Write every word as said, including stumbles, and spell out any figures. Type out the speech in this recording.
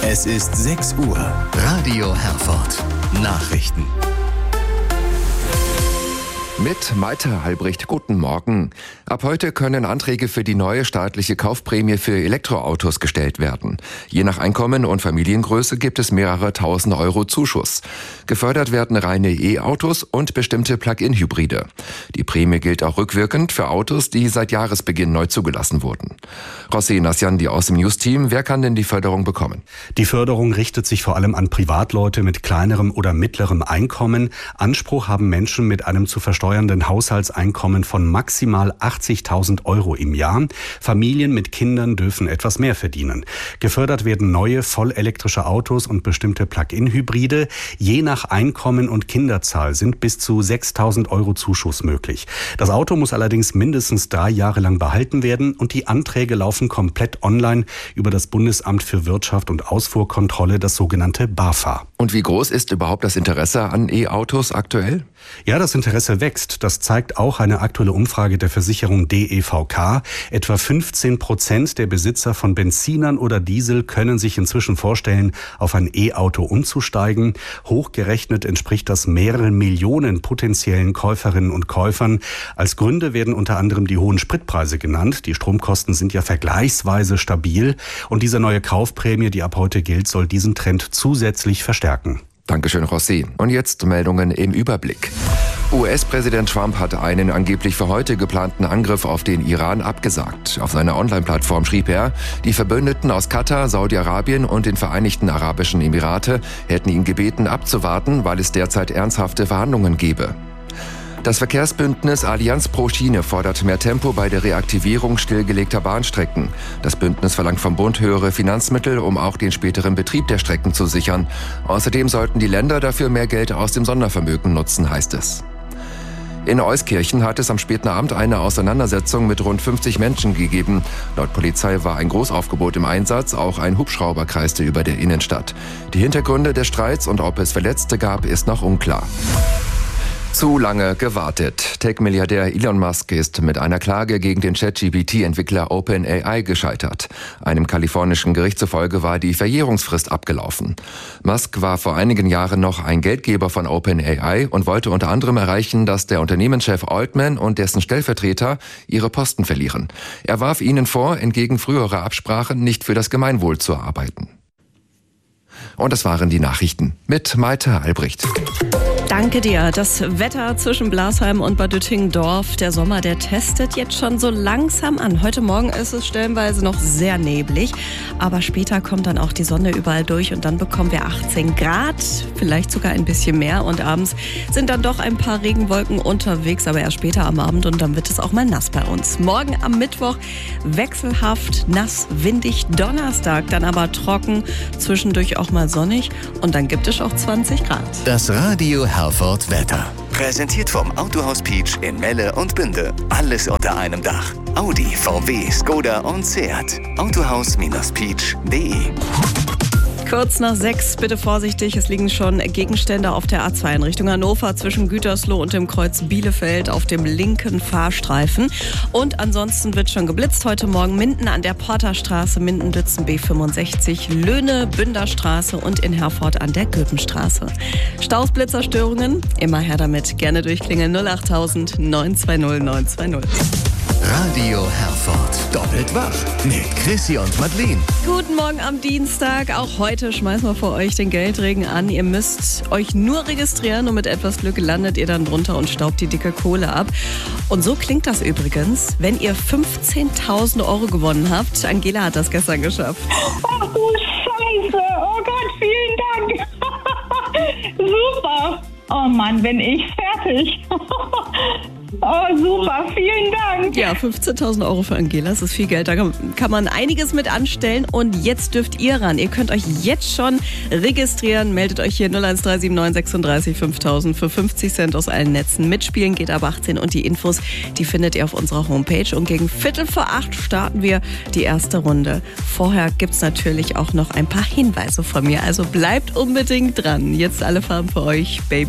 Es ist sechs Uhr. Radio Herford. Nachrichten. Mit Malte Halbricht, guten Morgen. Ab heute können Anträge für die neue staatliche Kaufprämie für Elektroautos gestellt werden. Je nach Einkommen und Familiengröße gibt es mehrere tausend Euro Zuschuss. Gefördert werden reine E-Autos und bestimmte Plug-in-Hybride. Die Prämie gilt auch rückwirkend für Autos, die seit Jahresbeginn neu zugelassen wurden. Rossi Nassiandi aus dem News-Team, wer kann denn die Förderung bekommen? Die Förderung richtet sich vor allem an Privatleute mit kleinerem oder mittlerem Einkommen. Anspruch haben Menschen mit einem zu versteuernden Haushaltseinkommen von maximal achtzigtausend Euro im Jahr. Familien mit Kindern dürfen etwas mehr verdienen. Gefördert werden neue vollelektrische Autos und bestimmte Plug-in-Hybride. Je nach Einkommen und Kinderzahl sind bis zu sechstausend Euro Zuschuss möglich. Das Auto muss allerdings mindestens drei Jahre lang behalten werden und die Anträge laufen komplett online über das Bundesamt für Wirtschaft und Ausfuhrkontrolle, das sogenannte BAFA. Und wie groß ist überhaupt das Interesse an E-Autos aktuell? Ja, das Interesse wächst. Das zeigt auch eine aktuelle Umfrage der Versicherung D E V K. Etwa fünfzehn Prozent der Besitzer von Benzinern oder Diesel können sich inzwischen vorstellen, auf ein E-Auto umzusteigen. Hochgerechnet entspricht das mehreren Millionen potenziellen Käuferinnen und Käufern. Als Gründe werden unter anderem die hohen Spritpreise genannt. Die Stromkosten sind ja vergleichsweise stabil. Und diese neue Kaufprämie, die ab heute gilt, soll diesen Trend zusätzlich verstärken. Dankeschön, Rossi. Und jetzt Meldungen im Überblick. U S-Präsident Trump hat einen angeblich für heute geplanten Angriff auf den Iran abgesagt. Auf seiner Online-Plattform schrieb er, die Verbündeten aus Katar, Saudi-Arabien und den Vereinigten Arabischen Emirate hätten ihn gebeten abzuwarten, weil es derzeit ernsthafte Verhandlungen gebe. Das Verkehrsbündnis Allianz pro Schiene fordert mehr Tempo bei der Reaktivierung stillgelegter Bahnstrecken. Das Bündnis verlangt vom Bund höhere Finanzmittel, um auch den späteren Betrieb der Strecken zu sichern. Außerdem sollten die Länder dafür mehr Geld aus dem Sondervermögen nutzen, heißt es. In Euskirchen hat es am späten Abend eine Auseinandersetzung mit rund fünfzig Menschen gegeben. Laut Polizei war ein Großaufgebot im Einsatz, auch ein Hubschrauber kreiste über der Innenstadt. Die Hintergründe des Streits und ob es Verletzte gab, ist noch unklar. Zu lange gewartet. Tech-Milliardär Elon Musk ist mit einer Klage gegen den ChatGPT-Entwickler OpenAI gescheitert. Einem kalifornischen Gericht zufolge war die Verjährungsfrist abgelaufen. Musk war vor einigen Jahren noch ein Geldgeber von OpenAI und wollte unter anderem erreichen, dass der Unternehmenschef Altman und dessen Stellvertreter ihre Posten verlieren. Er warf ihnen vor, entgegen früherer Absprachen nicht für das Gemeinwohl zu arbeiten. Und das waren die Nachrichten mit Malte Albrecht. Danke dir. Das Wetter zwischen Blasheim und Bad Düttingdorf, der Sommer, der testet jetzt schon so langsam an. Heute Morgen ist es stellenweise noch sehr neblig, aber später kommt dann auch die Sonne überall durch und dann bekommen wir achtzehn Grad, vielleicht sogar ein bisschen mehr und abends sind dann doch ein paar Regenwolken unterwegs, aber erst später am Abend und dann wird es auch mal nass bei uns. Morgen am Mittwoch wechselhaft nass, windig, Donnerstag dann aber trocken, zwischendurch auch mal sonnig und dann gibt es auch zwanzig Grad. Das Radio Herford Wetter. Präsentiert vom Autohaus Peach in Melle und Bünde. Alles unter einem Dach. Audi, V W, Skoda und Seat. Autohaus Peach punkt de. Kurz nach sechs, bitte vorsichtig, es liegen schon Gegenstände auf der A zwei in Richtung Hannover zwischen Gütersloh und dem Kreuz Bielefeld auf dem linken Fahrstreifen. Und ansonsten wird schon geblitzt heute Morgen Minden an der Porterstraße, Minden-Dützen B fünfundsechzig, Löhne, Bünderstraße und in Herford an der Gülpenstraße. Staus, Blitzerstörungen, immer her damit. Gerne durchklingeln null acht neun zwei null neun zwei null. Radio Herford. Doppelt wach mit Chrissy und Madeleine. Guten Morgen am Dienstag. Auch heute schmeißen wir vor euch den Geldregen an. Ihr müsst euch nur registrieren und mit etwas Glück landet ihr dann drunter und staubt die dicke Kohle ab. Und so klingt das übrigens, wenn ihr fünfzehntausend Euro gewonnen habt. Angela hat das gestern geschafft. Ach du Scheiße. Oh Gott, vielen Dank. Super. Oh Mann, bin ich fertig. Oh, super, vielen Dank. Ja, fünfzehntausend Euro für Angela, das ist viel Geld. Da kann man einiges mit anstellen. Und jetzt dürft ihr ran. Ihr könnt euch jetzt schon registrieren. Meldet euch hier null eins drei sieben neun sechsunddreißig fünftausend für fünfzig Cent aus allen Netzen. Mitspielen geht ab achtzehn und die Infos, die findet ihr auf unserer Homepage. Und gegen Viertel vor acht starten wir die erste Runde. Vorher gibt es natürlich auch noch ein paar Hinweise von mir. Also bleibt unbedingt dran. Jetzt alle Farben für euch, Baby.